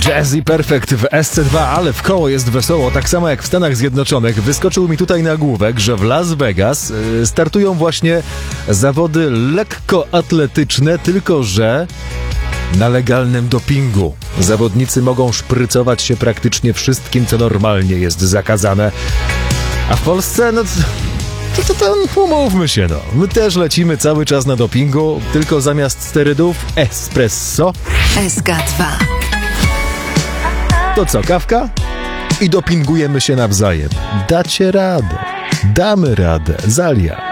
Jazzy Perfect w SC2, ale w koło jest wesoło, tak samo jak w Stanach Zjednoczonych. Wyskoczył mi tutaj nagłówek, że w Las Vegas startują właśnie zawody lekkoatletyczne, tylko że na legalnym dopingu. Zawodnicy mogą szprycować się praktycznie wszystkim, co normalnie jest zakazane. A w Polsce, no to umówmy się, no. My też lecimy cały czas na dopingu, tylko zamiast sterydów espresso. SK2. To co, kawka? I dopingujemy się nawzajem. Dacie radę. Damy radę. Zalia.